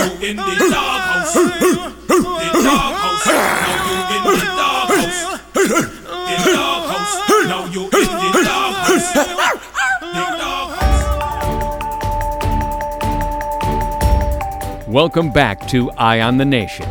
you in the doghouse. The doghouse. Now you in the doghouse. The doghouse. Now you in the doghouse. The doghouse. Welcome back to Eye on the Nation.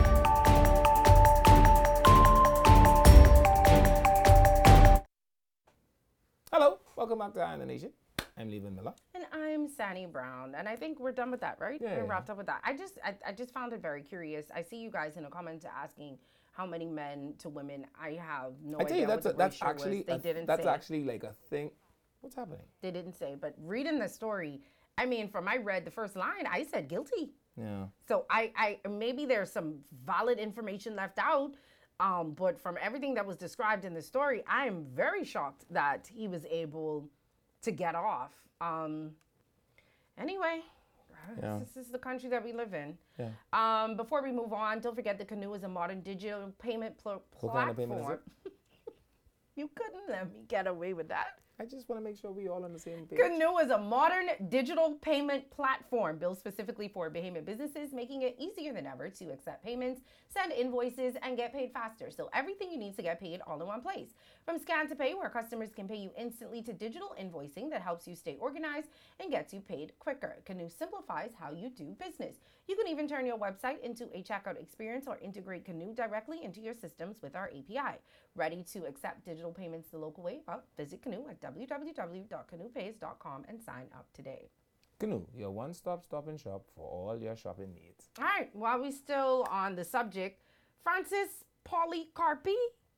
Hello, welcome back to Eye on the Nation. I'm Levan Miller. And I'm Sani Brown, and I think we're done with that, right? Yeah. We're wrapped up with that. I just found it very curious. I see you guys in a comment asking how many men to women. I have no I tell idea you, what the that's ratio actually was. They didn't that's say. actually like a thing. What's happening? They didn't say, but reading the story, I mean, from I read the first line, I said guilty. Yeah. So I maybe there's some valid information left out. But from everything that was described in the story, I am very shocked that he was able to get off. Anyway, Yeah. this is the country that we live in. Yeah. Before we move on, don't forget the Canoe is a modern digital payment What platform. kind of payment is it? You couldn't let me get away with that. I just want to make sure we all on the same page. Canoe is a modern digital payment platform built specifically for Bahamian businesses, making it easier than ever to accept payments, send invoices, and get paid faster. So everything you need to get paid all in one place. From scan to pay, where customers can pay you instantly, to digital invoicing that helps you stay organized and gets you paid quicker. Canoe simplifies how you do business. You can even turn your website into a checkout experience or integrate Canoe directly into your systems with our API. Ready to accept digital payments the local way? Well, visit Canoe at www.canoepays.com and sign up today. Canoe, your one-stop stop and shop for all your shopping needs. All right, while we're still on the subject, Francis Polycarpe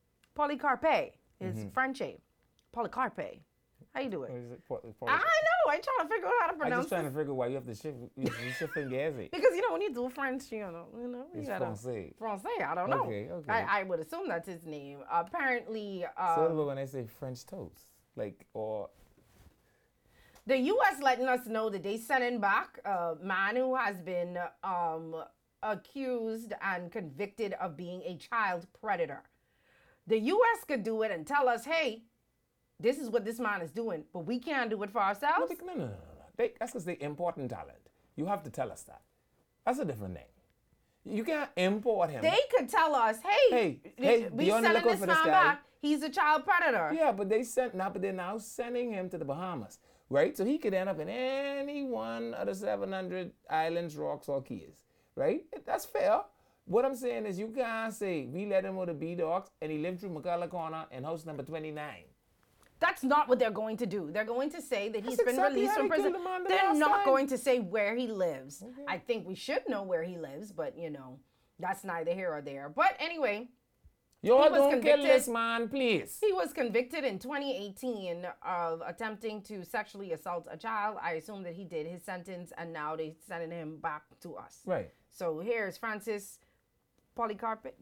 is French. Polycarpe. How you doing? I know. I trying to figure out how to I'm pronounce just trying it. to figure why you have to shift in Gazi. Because, when you do French, you It's gotta... Francais. Francais, I don't know. Okay. I would assume that's his name. Apparently, So what about when I say French toast? Or the U.S. letting us know that they sending back a man who has been accused and convicted of being a child predator. The U.S. could do it and tell us, hey, this is what this man is doing, but we can't do it for ourselves. no. That's because they important talent. You have to tell us that. That's a different thing. You can't import him. They could tell us, hey, we be on the sending lookout this for man this guy. back. He's a child predator. Yeah, but they're now sending him to the Bahamas, right? So he could end up in any one of the 700 islands, rocks, or keys, right? That's fair. What I'm saying is you can't say we let him go to B-Dogs and he lived through McCullough Corner in house number 29. That's not what they're going to do. They're going to say that he's That's been exactly released how from they killed prison. him on the They're last not time. going to say where he lives. Okay. I think we should know where he lives, but that's neither here or there. But anyway, Y'all was don't kill convicted. this man, please. he was convicted in 2018 of attempting to sexually assault a child. I assume that he did his sentence, and now they're sending him back to us. Right. So here's Francis Polycarp?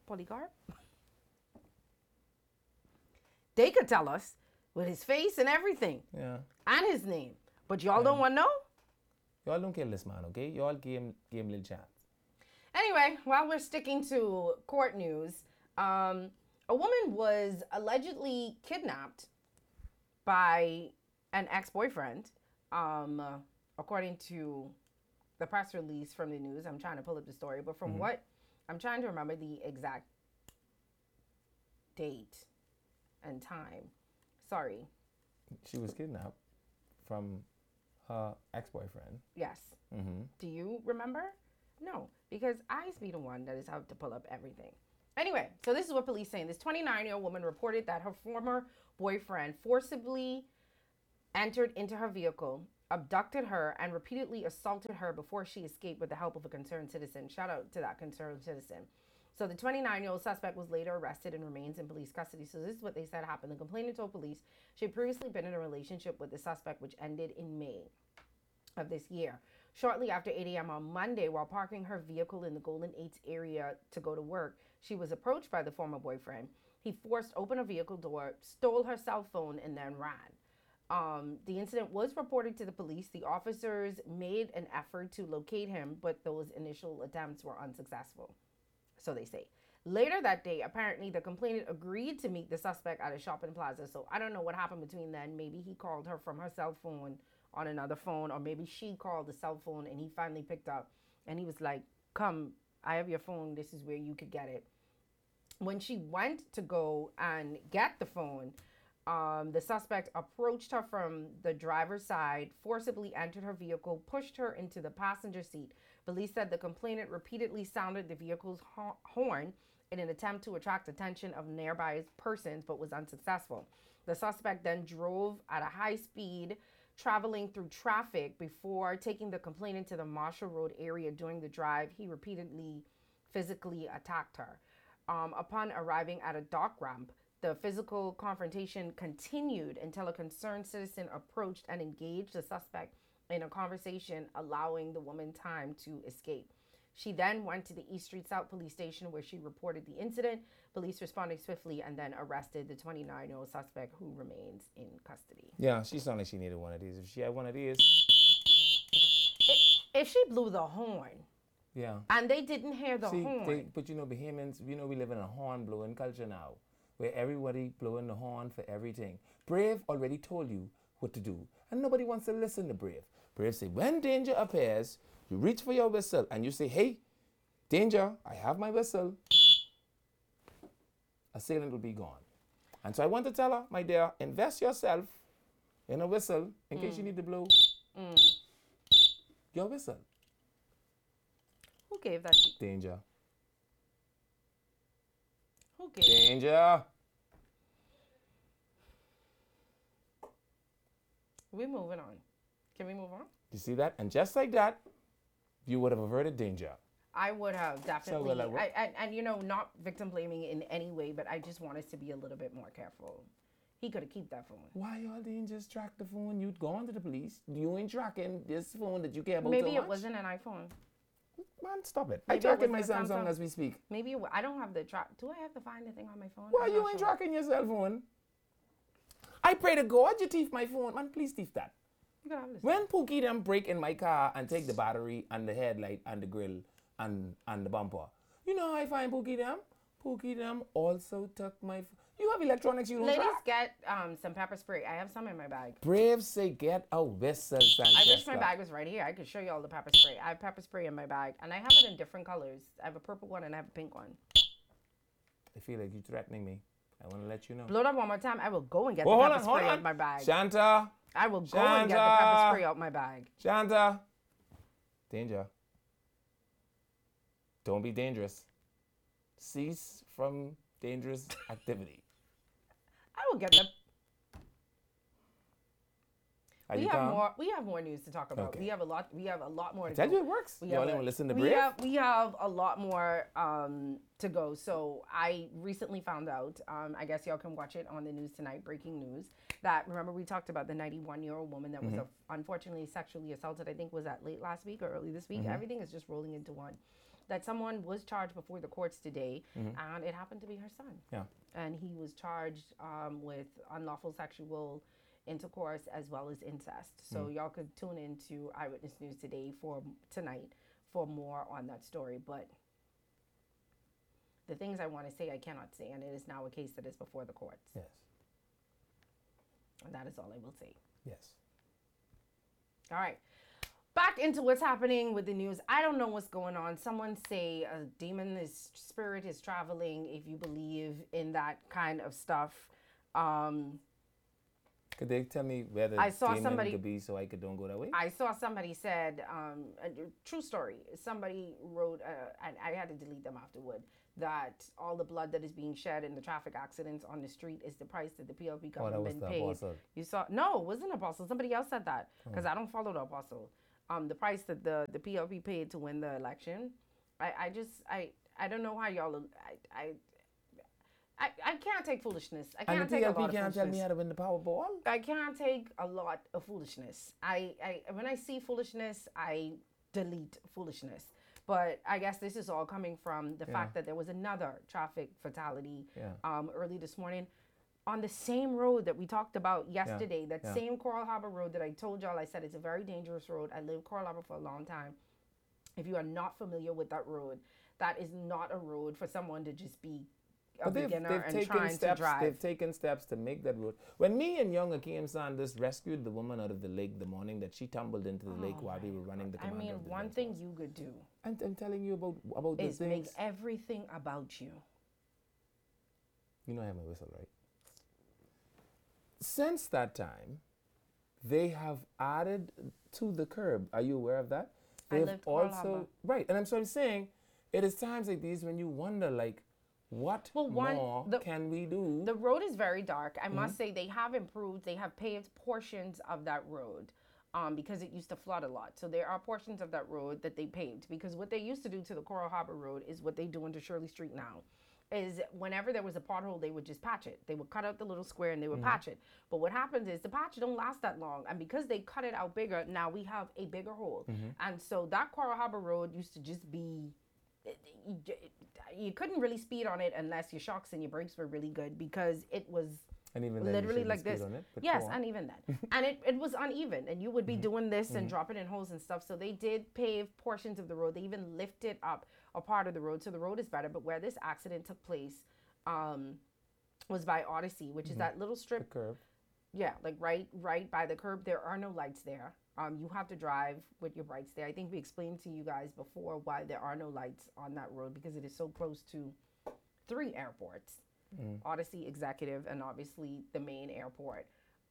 They could tell us with his face and everything, Yeah. and his name. But y'all don't want to know? Y'all don't kill this man, okay? Y'all give him a little chance. Anyway, while we're sticking to court news, a woman was allegedly kidnapped by an ex-boyfriend, according to the press release from the news. I'm trying to pull up the story, but from what I'm trying to remember the exact date and time. Sorry. She was kidnapped from her ex-boyfriend. Yes. Do you remember? No, because I be the one that is out to pull up everything. Anyway, so this is what police saying. This 29-year-old woman reported that her former boyfriend forcibly entered into her vehicle, abducted her, and repeatedly assaulted her before she escaped with the help of a concerned citizen. Shout out to that concerned citizen. So the 29-year-old suspect was later arrested and remains in police custody. So this is what they said happened. The complainant told police she had previously been in a relationship with the suspect, which ended in May of this year. Shortly after 8 a.m. on Monday, while parking her vehicle in the Golden 8 area to go to work, she was approached by the former boyfriend. He forced open a vehicle door, stole her cell phone, and then ran. The incident was reported to the police. The officers made an effort to locate him, but those initial attempts were unsuccessful, so they say. Later that day, apparently the complainant agreed to meet the suspect at a shopping plaza. So I don't know what happened between then. Maybe he called her from her cell phone on another phone, or maybe she called the cell phone and he finally picked up And he was like, come, I have your phone. This is where you could get it. When she went to go and get the phone, the suspect approached her from the driver's side, forcibly entered her vehicle, pushed her into the passenger seat. Police said the complainant repeatedly sounded the vehicle's horn in an attempt to attract attention of nearby persons, but was unsuccessful. The suspect then drove at a high speed, traveling through traffic before taking the complainant to the Marshall Road area. During the drive, he repeatedly physically attacked her. Upon arriving at a dock ramp, the physical confrontation continued until a concerned citizen approached and engaged the suspect in a conversation, allowing the woman time to escape. She then went to the East Street South Police Station where she reported the incident. Police responded swiftly and then arrested the 29-year-old suspect, who remains in custody. Yeah, she sounded like she needed one of these. If she had one of these, If she blew the horn yeah. and they didn't hear the See, horn, but you know, Bahamians, we live in a horn blowing culture now, where everybody blowing the horn for everything. Brave already told you what to do, and nobody wants to listen to Brave. Brave say, when danger appears, you reach for your whistle and you say, hey, danger, I have my whistle. Assailant will be gone. And so I want to tell her, my dear, invest yourself in a whistle in case you need to blow your whistle. who gave that? Danger. Who gave? Danger. We're moving on. Can we move on? You see that? And just like that, you would have averted danger. I would have definitely. well, And you know, not victim blaming in any way, but I just want us to be a little bit more careful. He could have kept that phone. Why y'all didn't just track the phone? You'd gone to the police. You ain't tracking this phone that you care about Maybe so it much. wasn't an iPhone. Man, stop it. Maybe I tracking it my was a Samsung Samsung. as we speak. Maybe I don't have the track. Do I have to find the thing on my phone? Why I'm you not ain't sure. tracking your cell phone? I pray to God you thief my phone. Man, please thief that. You gotta have this. When Pookie them break in my car and take the battery and the headlight and the grill and the bumper, you know how I find Pookie them? Pookie them also took my... You have electronics you don't Ladies, track? get some pepper spray. I have some in my bag. Brave say get a whistle, Sanchez. I wish my bag was right here. I could show you all the pepper spray. I have pepper spray in my bag, and I have it in different colors. I have a purple one and I have a pink one. I feel like you're threatening me. I want to let you know. Blow that one more time. I will go and get Oh, the hold pepper on, hold spray on. out my bag. Shanta, I will go and get the pepper Shanta. spray out my bag. Shanta. Danger. Don't be dangerous. Cease from dangerous activity. I will get the. Are We you have calm? more. We have more news to talk about. Okay. We have a lot. We have a lot more to Tell go. you it works. We You have only a- want to listen to we Brave? have a lot more to go. So I recently found out. I guess y'all can watch it on the news tonight. Breaking news. That remember we talked about the 91-year-old woman that was unfortunately sexually assaulted. I think was that late last week or early this week. Everything is just rolling into one. That someone was charged before the courts today, and it happened to be her son. Yeah. And he was charged with unlawful sexual intercourse as well as incest. So y'all could tune into Eyewitness News today for tonight for more on that story. But the things I want to say I cannot say, and it is now a case that is before the courts. Yes. And that is all I will say. Yes. All right. Back into what's happening with the news. I don't know what's going on. Someone say a demon spirit is traveling, if you believe in that kind of stuff. Could they tell me where the I saw demon somebody- could be so I could don't go that way? I saw somebody said, a true story. Somebody wrote, and I had to delete them afterward, that all the blood that is being shed in the traffic accidents on the street is the price that the PLP Oh, that was government the paid. apostle. You saw? No, it wasn't Apostle. Somebody else said that because I don't follow the Apostle. The price that the PLP paid to win the election. I don't know how y'all. I can't take foolishness. I And can't the take a PLP lot of can't tell me foolishness. how to win the Powerball? I can't take a lot of foolishness. When I see foolishness, I delete foolishness. But I guess this is all coming from the fact that there was another traffic fatality early this morning on the same road that we talked about yesterday. That same Coral Harbor Road that I told y'all, I said it's a very dangerous road. I lived Coral Harbor for a long time. If you are not familiar with that road, that is not a road for someone to just be a beginner and trying steps, to drive. They've taken steps to make that road. When me and young Akeem Sanders rescued the woman out of the lake the morning that she tumbled into the lake while we were running the I commander mean, of the one Defense thing Force. you could do I'm telling you about the is make things. everything about you. You know I have my whistle, right? Since that time, they have added to the curb. Are you aware of that? I They've lived Coral Harbour. right, and I'm saying, it is times like these when you wonder, like, what more can we do? The road is very dark. I must say they have improved. They have paved portions of that road because it used to flood a lot. So there are portions of that road that they paved because what they used to do to the Coral Harbor Road is what they do into Shirley Street now. Is whenever there was a pothole, they would just patch it. They would cut out the little square and they would patch it. But what happens is the patch don't last that long. And because they cut it out bigger, now we have a bigger hole. And so that Coral Harbor Road used to just be, you couldn't really speed on it unless your shocks and your brakes were really good because it was and even then literally you like shouldn't this. speed on it, but Yes, go on. and even then. And it was uneven and you would be doing this and dropping in holes and stuff. So they did pave portions of the road. They even lifted up a part of the road. So the road is better. But where this accident took place was by Odyssey, which is that little The strip. curb. Yeah, like right by the curb. There are no lights there. You have to drive with your brights there. I think we explained to you guys before why there are no lights on that road because it is so close to 3 airports. Odyssey Executive and obviously the main airport.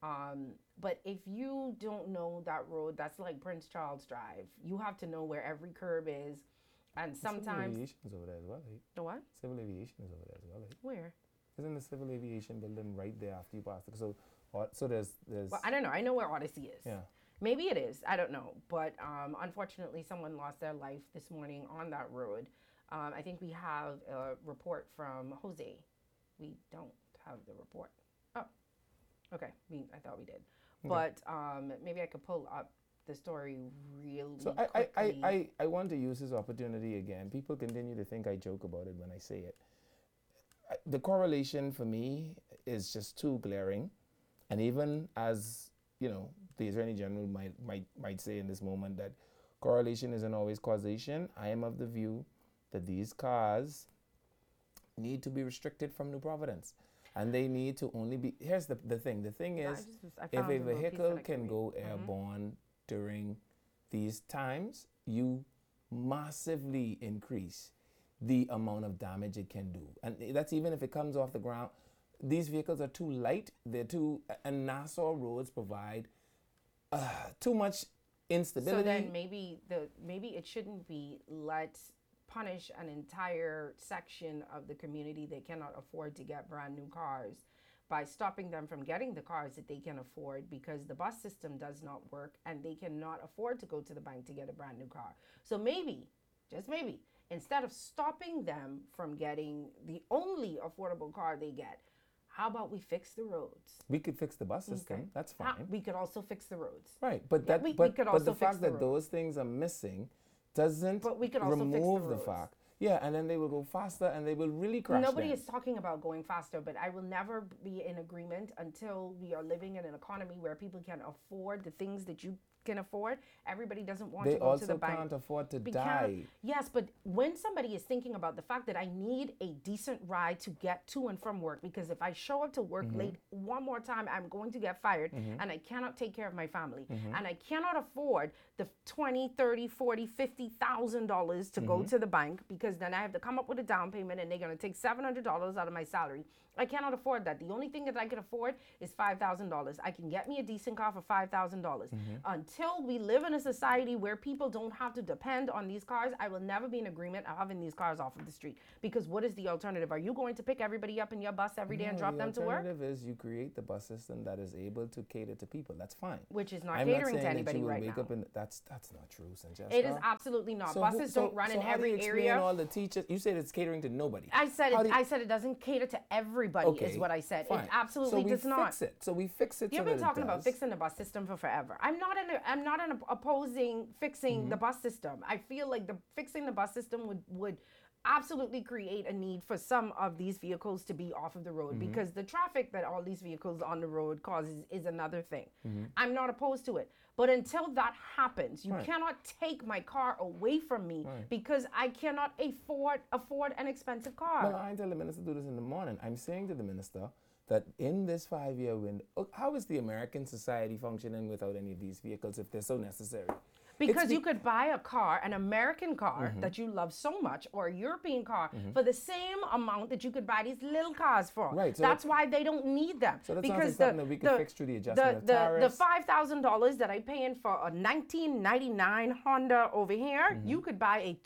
But if you don't know that road, that's like Prince Charles Drive. You have to know where every curb is. And Civil sometimes aviation is over there as well, right? the what? Civil aviation is over there as well, right? Where? Isn't the civil aviation building right there after you pass it? So there's Well, I don't know. I know where Odyssey is. yeah. Maybe it is. I don't know. But unfortunately, someone lost their life this morning on that road. I think we have a report from Jose. We don't have the report. Oh, okay. I thought we did. Okay. But maybe I could pull up the story really So quickly. I want to use this opportunity again. People continue to think I joke about it when I say it. The correlation for me is just too glaring. And even as, you know, the Attorney General might say in this moment that correlation isn't always causation, I am of the view that these cars need to be restricted from New Providence. And they need to only be, here's the thing. The thing Yeah, is, I if found a a little piece vehicle that I can read. go airborne during these times, you massively increase the amount of damage it can do. And that's even if it comes off the ground. These vehicles are too light, and Nassau roads provide too much instability. So then maybe it shouldn't be let's punish an entire section of the community that cannot afford to get brand new cars by stopping them from getting the cars that they can afford because the bus system does not work and they cannot afford to go to the bank to get a brand new car. So maybe, just maybe, instead of stopping them from getting the only affordable car they get, how about we fix the roads? We could fix the bus system. Okay. That's fine. We could also fix the roads. Right, but Yeah, that we but could the also fix fact the that those things are missing doesn't But we could also fix the remove the roads. fact. Yeah, and then they will go faster and they will really crash. Nobody them. is talking about going faster, but I will never be in agreement until we are living in an economy where people can afford the things that you can afford. Everybody doesn't want They to go to the also bank. can't afford to Because- die. Yes, but when somebody is thinking about the fact that I need a decent ride to get to and from work, because if I show up to work late one more time, I'm going to get fired and I cannot take care of my family. And I cannot afford the $20, $30, $40, $50,000 to go to the bank because then I have to come up with a down payment and they're going to take $700 out of my salary. I cannot afford that. The only thing that I can afford is $5,000. I can get me a decent car for $5,000. Until we live in a society where people don't have to depend on these cars, I will never be in agreement of having these cars off of the street. Because what is the alternative? Are you going to pick everybody up in your bus every day and drop them to work? The alternative is you create the bus system that is able to cater to people. That's fine. Which is not I'm catering not to saying anybody that you will right wake now. up in that's not true, Sanjay. It is absolutely not. So Buses don't run in how do you every explain area. all the teachers? You said it's catering to nobody. I said How it. do you- I said it doesn't cater to everybody. Okay, Is what I said. fine. It absolutely so we does not. Fix it. So we fix it. You've so been that talking it about does. fixing the bus system for forever. I'm not opposing fixing the bus system. I feel like fixing the bus system would absolutely create a need for some of these vehicles to be off of the road because the traffic that all these vehicles on the road causes is another thing. I'm not opposed to it. But until that happens, you Right. cannot take my car away from me because I cannot afford an expensive car. Well, I tell the minister to do this in the morning. I'm saying to the minister that in this 5-year window, how is the American society functioning without any of these vehicles if they're so necessary? Because you could buy a car, an American car that you love so much, or a European car for the same amount that you could buy these little cars for. Right, so that's why they don't need them. So that sounds like something that we could fix through the adjustment of the tariffs. $5,000 that I'm paying for a 1999 Honda over here, you could buy a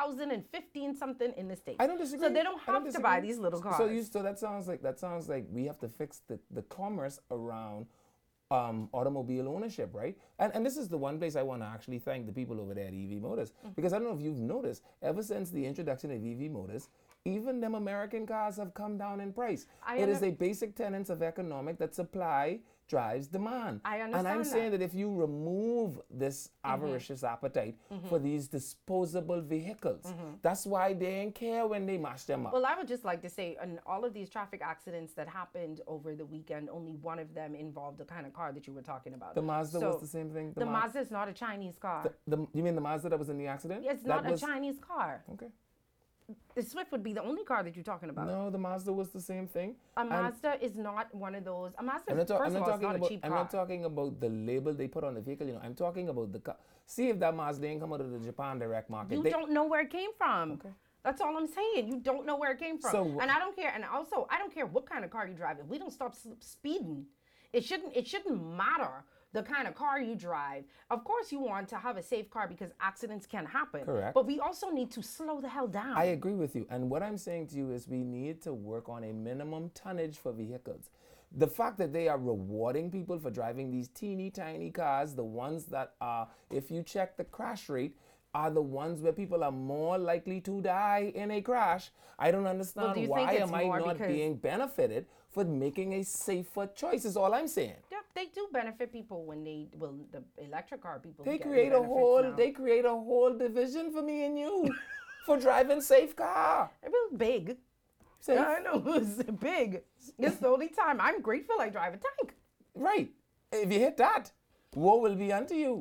2015 something in the States. I don't disagree. So they don't I have to buy disagree. these little cars. So that sounds like we have to fix the commerce around automobile ownership, right? And this is the one place I want to actually thank the people over there at EV Motors, because I don't know if you've noticed, ever since the introduction of EV Motors, even them American cars have come down in price. It is a basic tenet of economic that supply drives demand. I understand And I'm that. saying that if you remove this avaricious appetite for these disposable vehicles, that's why they ain't care when they mash them up. Well, I would just like to say, in all of these traffic accidents that happened over the weekend, only one of them involved the kind of car that you were talking about. The Mazda was the same thing? The Mazda is not a Chinese car. You mean the Mazda that was in the accident? It's not a Chinese car. Okay. The Swift would be the only car that you're talking about. No, the Mazda was the same thing. A Mazda is not one of those. A Mazda, I'm not, first of all, it's not a cheap I'm car. not talking about the label they put on the vehicle. I'm talking about the car. See if that Mazda ain't come out of the Japan direct market. You don't know where it came from. Okay. That's all I'm saying. You don't know where it came from. So- and I don't care. And also, I don't care what kind of car you drive. If we don't stop speeding, it shouldn't matter the kind of car you drive. Of course, you want to have a safe car because accidents can happen. Correct. But we also need to slow the hell down. I agree with you. And what I'm saying to you is we need to work on a minimum tonnage for vehicles. The fact that they are rewarding people for driving these teeny tiny cars, the ones that are, if you check the crash rate, are the ones where people are more likely to die in a crash. I don't understand do you why think it's am I more not because- being benefited for making a safer choice is all I'm saying. Yep, they do benefit people when the electric car people. They get create a benefits whole now. they create a whole division for me and you for driving safe car. It was big. Safe. I know, it was big. It's the only time I'm grateful I drive a tank. Right. If you hit that, woe will be unto you.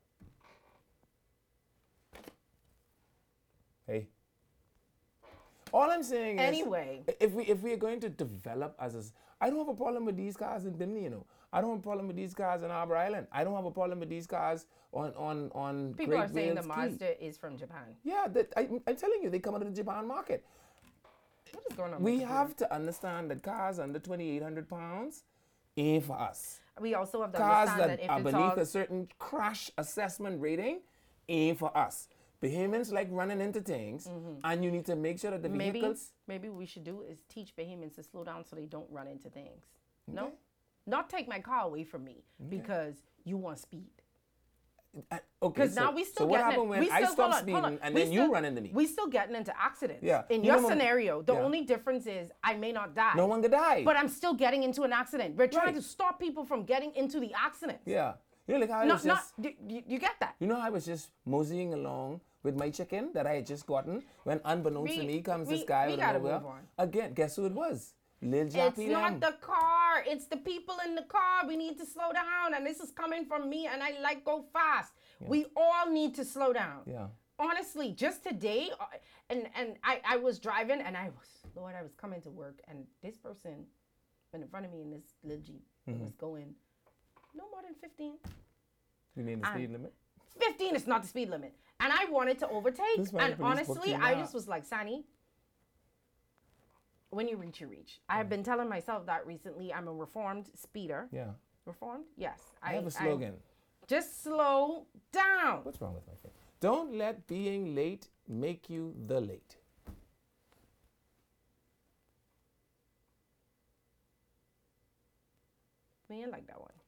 Hey. All I'm saying is, Anyway. if we are going to develop I don't have a problem with these cars in Bimini, I don't have a problem with these cars in Harbour Island. I don't have a problem with these cars on People Great are saying the Wales Quay. Mazda is from Japan. Yeah, I'm telling you, they come out of the Japan market. What is going on? We with the have to understand that cars under 2,800 pounds ain't for us. computer? We also have to Cars understand that that if are it's beneath all a certain crash assessment rating ain't for us. Behemens like running into things, and you need to make sure that the vehicles. maybe we should do is teach Bahamians to slow down so they don't run into things. No, not take my car away from me because you want speed. Okay, Because now we still so what getting happened when I stop speeding and then you run into me? We still getting into accidents. Yeah. In You your know, scenario, the yeah. only difference is I may not die. No one could die. But I'm still getting into an accident. We're trying Right. to stop people from getting into the accident. Yeah. You know, like how I was just. You get that? You know, I was just moseying along with my chicken that I had just gotten when, unbeknownst to me, comes this guy we out gotta of nowhere. move on. Again, guess who it was? Lil It's Jappy not them. the car. It's the people in the car. We need to slow down. And this is coming from me. And I like go fast. We all need to slow down. Yeah. Honestly, just today, and I was driving and I was coming to work and this person in front of me in this little Jeep was going no more than 15. You need the speed limit? 15 is not the speed limit. And I wanted to overtake. This is why And the police booked honestly, you I now. just was like, Sani, when you reach, you reach. I have been telling myself that recently. I'm a reformed speeder. Yeah. Reformed? Yes. I have a slogan. Just slow down. What's wrong with my friend? Don't let being late make you the late. We ain't like that one.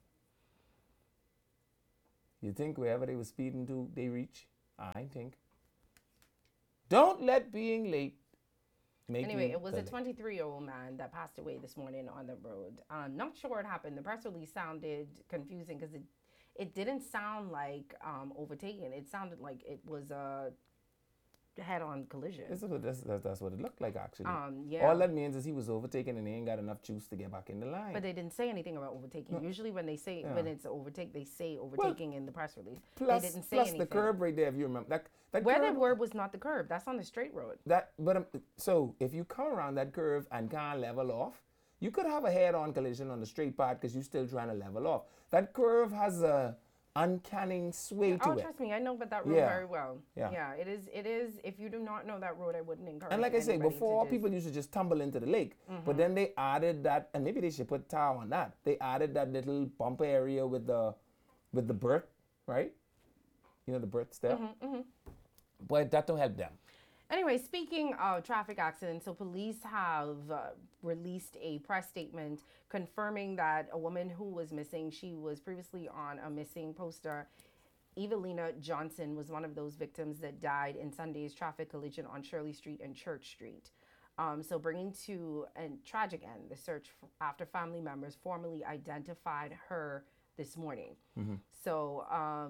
You think wherever they were speeding to, they reach? I think. Don't let being late make Anyway, you it was the a late. 23-year-old man that passed away this morning on the road. Not sure what happened. The press release sounded confusing because it didn't sound like overtaken. It sounded like it was head-on collision. That's what it looked like, actually. Yeah. All that means is he was overtaken and he ain't got enough juice to get back in the line. But they didn't say anything about overtaking. Usually when they say when it's overtake, they say overtaking in the press release. Plus, they didn't say plus anything. the curb right there, if you remember. That Where curb, the word was not the curb. That's on the straight road. So if you come around that curve and can't level off, you could have a head-on collision on the straight part because you're still trying to level off. That curve has a uncanny sway to Oh, it. trust me, I know about that road Yeah. very well. Yeah. It is. If you do not know that road, I wouldn't encourage. And like I say, anybody before to people used to just tumble into the lake, but then they added that, and maybe they should put tar on that. They added that little bumper area with the berth, right? You know, the berths there. But that don't help them. Anyway, speaking of traffic accidents, so police have released a press statement confirming that a woman who was missing, she was previously on a missing poster. Evelina Johnson was one of those victims that died in Sunday's traffic collision on Shirley Street and Church Street. So bringing to a tragic end the search after family members formally identified her this morning. So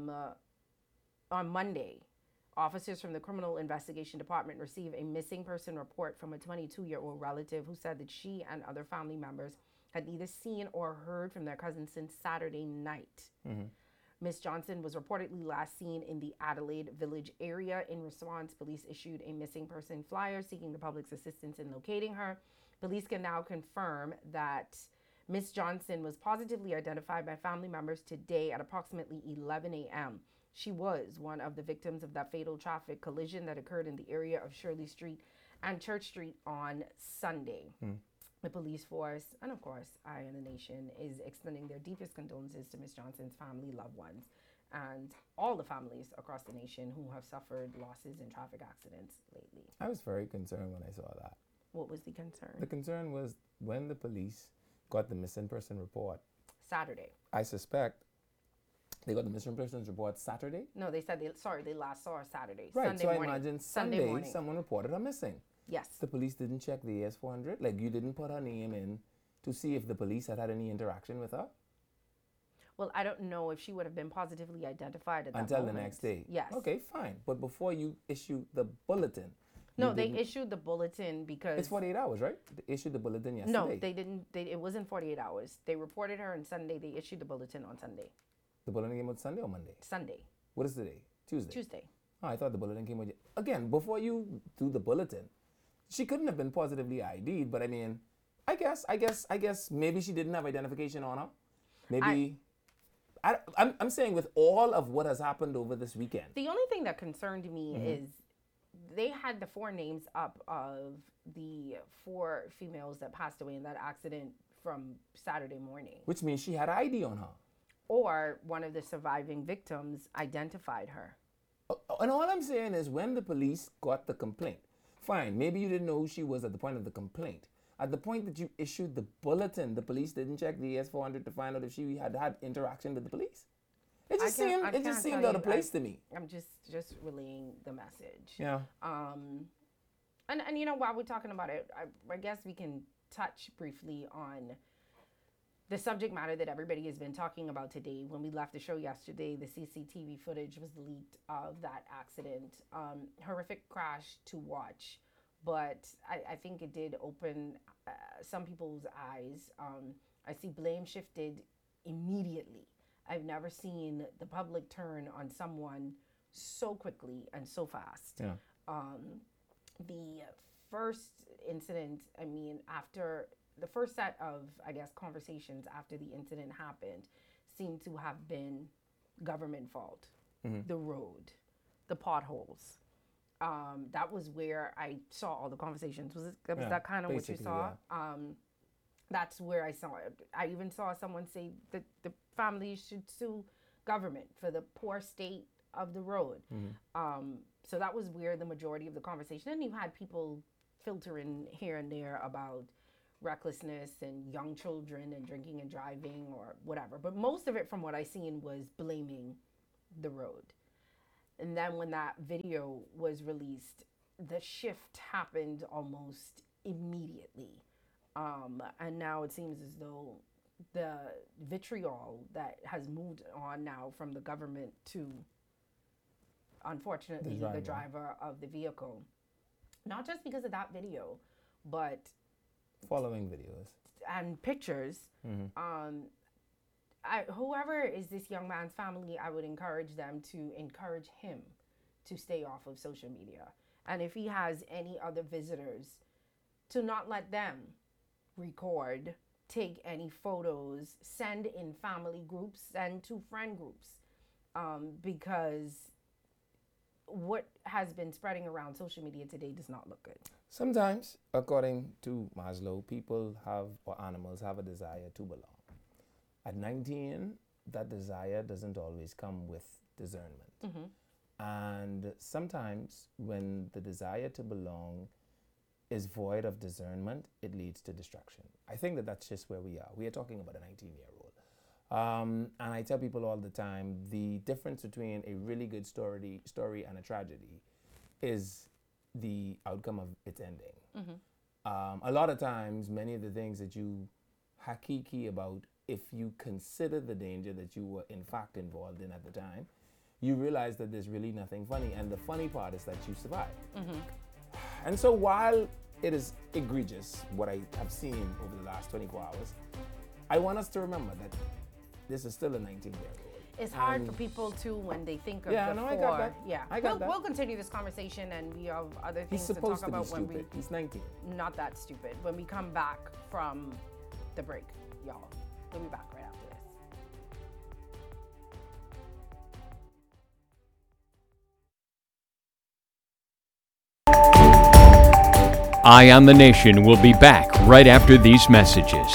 on Monday, officers from the Criminal Investigation Department received a missing person report from a 22-year-old relative who said that she and other family members had neither seen or heard from their cousin since Saturday night. Miss Johnson was reportedly last seen in the Adelaide Village area. In response, police issued a missing person flyer seeking the public's assistance in locating her. Police can now confirm that Miss Johnson was positively identified by family members today at approximately 11 a.m. She was one of the victims of that fatal traffic collision that occurred in the area of Shirley Street and Church Street on Sunday. The police force, and of course, I and the nation, is extending their deepest condolences to Miss Johnson's family, loved ones, and all the families across the nation who have suffered losses in traffic accidents lately. I was very concerned when I saw that. What was the concern? The concern was when the police got the missing person report. Saturday. I suspect they got the missing persons report Saturday. No, they said they last saw her Saturday. Right, Sunday so morning. I imagine Sunday Sunday morning. someone reported her missing. Yes. The police didn't check the AS400? Like, you didn't put her name in to see if the police had any interaction with her? Well, I don't know if she would have been positively identified at that Until moment. the next day? Yes. Okay, fine. But before you issue the bulletin... No, they issued the bulletin because... It's 48 hours, right? They issued the bulletin yesterday. No, they didn't. It wasn't 48 hours. They reported her on Sunday. They issued the bulletin on Sunday. The bulletin came out Sunday or Monday? Sunday. What is the day? Tuesday? Tuesday. Oh, I thought the bulletin came out... Again, before you do the bulletin, she couldn't have been positively ID'd, but I mean, I guess maybe she didn't have identification on her. Maybe... I'm saying with all of what has happened over this weekend. The only thing that concerned me is they had the 4 names up of the 4 females that passed away in that accident from Saturday morning. Which means she had ID on her. Or one of the surviving victims identified her. And all I'm saying is when the police got the complaint, fine, maybe you didn't know who she was at the point of the complaint. At the point that you issued the bulletin, the police didn't check the AS400 to find out if she had had interaction with the police. It just seemed out of place to me. I'm just relaying the message. Yeah. And you know, while we're talking about it, I guess we can touch briefly on the subject matter that everybody has been talking about today. When we left the show yesterday, the CCTV footage was leaked of that accident. Horrific crash to watch, but I think it did open some people's eyes. I see blame shifted immediately. I've never seen the public turn on someone so quickly and so fast. Yeah. The first incident, I mean, after the first set of, I guess, conversations after the incident happened seemed to have been government fault. The road, the potholes. That was where I saw all the conversations. Was that kind of what you saw? Yeah. That's where I saw it. I even saw someone say that the family should sue government for the poor state of the road. So that was where the majority of the conversation, and you had people filter in here and there about recklessness and young children and drinking and driving or whatever. But most of it, from what I seen, was blaming the road. And then when that video was released, the shift happened almost immediately. And now it seems as though the vitriol that has moved on now from the government to unfortunately, the driver of the vehicle. Not just because of that video, but following videos and pictures. Whoever is this young man's family, I would encourage them to encourage him to stay off of social media. And if he has any other visitors, to not let them record, take any photos, send in family groups, send to friend groups, because what has been spreading around social media today does not look good. Sometimes, according to Maslow, people have, or animals have, a desire to belong. At 19, that desire doesn't always come with discernment. And sometimes when the desire to belong is void of discernment, it leads to destruction. I think that that's just where we are. We are talking about a 19-year-old. And I tell people all the time, the difference between a really good story and a tragedy is the outcome of its ending. A lot of times, many of the things that you hakiki about, if you consider the danger that you were in fact involved in at the time, you realize that there's really nothing funny. And the funny part is that you survived. And so while it is egregious, what I have seen over the last 24 hours, I want us to remember that this is still a 19-year-old. It's hard for people to, when they think of I got that. Yeah, I got that. We'll continue this conversation, and we have other things He's to supposed talk to be about when stupid. He's 19. Not that stupid. When we come back from the break, y'all. We'll be back right after this. Eye on the Nation will be back right after these messages.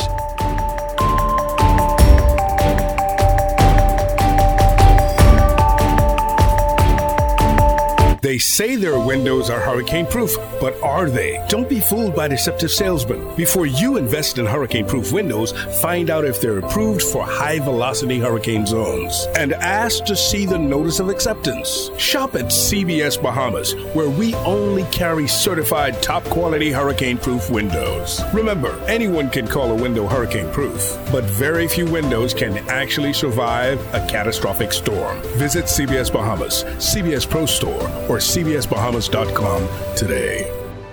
They say their windows are hurricane-proof, but are they? Don't be fooled by deceptive salesmen. Before you invest in hurricane-proof windows, find out if they're approved for high-velocity hurricane zones. And ask to see the notice of acceptance. Shop at CBS Bahamas, where we only carry certified top-quality hurricane-proof windows. Remember, anyone can call a window hurricane-proof, but very few windows can actually survive a catastrophic storm. Visit CBS Bahamas, CBS Pro Store, or cbsbahamas.com today.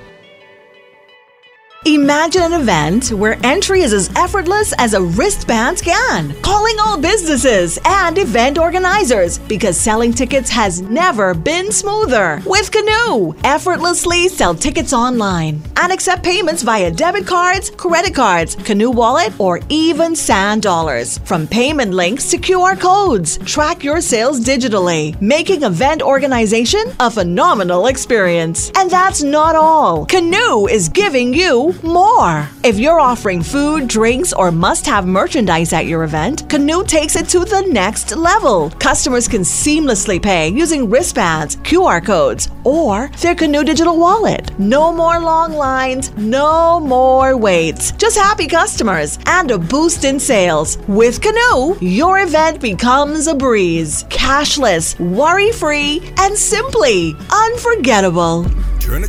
Imagine an event where entry is as effortless as a wristband scan. Calling all businesses and event organizers, because selling tickets has never been smoother. With Canoe, effortlessly sell tickets online and accept payments via debit cards, credit cards, Canoe Wallet, or even Sand Dollars. From payment links to QR codes, track your sales digitally, making event organization a phenomenal experience. And that's not all. Canoe is giving you more. If you're offering food, drinks, or must-have merchandise at your event, Canoe takes it to the next level. Customers can seamlessly pay using wristbands, QR codes, or their Canoe digital wallet. No more long lines, no more waits. Just happy customers and a boost in sales. With Canoe, your event becomes a breeze. Cashless, worry-free, and simply unforgettable.